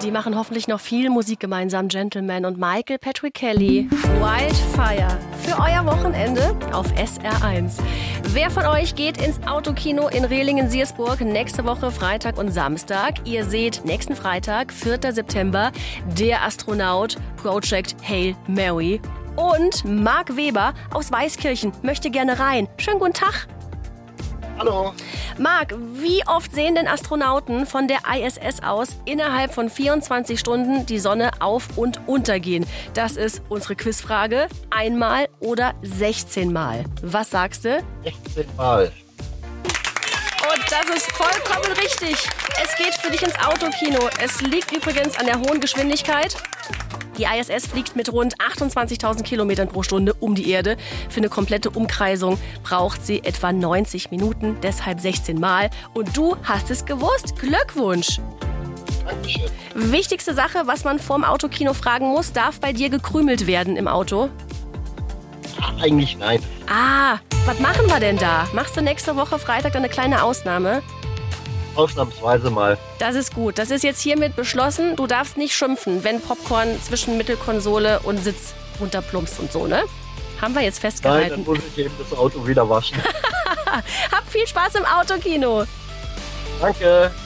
Die machen hoffentlich noch viel Musik gemeinsam, Gentleman und Michael Patrick Kelly. Wildfire für euer Wochenende auf SR1. Wer von euch geht ins Autokino in Rehlingen-Siersburg nächste Woche Freitag und Samstag? Ihr seht nächsten Freitag, 4. September, Der Astronaut, Project Hail Mary. Und Marc Weber aus Weißkirchen möchte gerne rein. Schönen guten Tag. Hallo. Marc, wie oft sehen denn Astronauten von der ISS aus innerhalb von 24 Stunden die Sonne auf- und untergehen? Das ist unsere Quizfrage. Einmal oder 16 Mal? Was sagst du? 16 Mal. Und das ist vollkommen richtig. Es geht für dich ins Autokino. Es liegt übrigens an der hohen Geschwindigkeit. Die ISS fliegt mit rund 28.000 Kilometern pro Stunde um die Erde. Für eine komplette Umkreisung braucht sie etwa 90 Minuten, deshalb 16 Mal. Und du hast es gewusst. Glückwunsch! Dankeschön. Wichtigste Sache, was man vorm Autokino fragen muss, darf bei dir gekrümelt werden im Auto? Eigentlich nein. Was machen wir denn da? Machst du nächste Woche Freitag eine kleine Ausnahme? Ausnahmsweise mal. Das ist gut. Das ist jetzt hiermit beschlossen. Du darfst nicht schimpfen, wenn Popcorn zwischen Mittelkonsole und Sitz runterplumpst und so, ne? Haben wir jetzt Nein, festgehalten. dann muss ich eben das Auto wieder waschen. Hab viel Spaß im Autokino. Danke.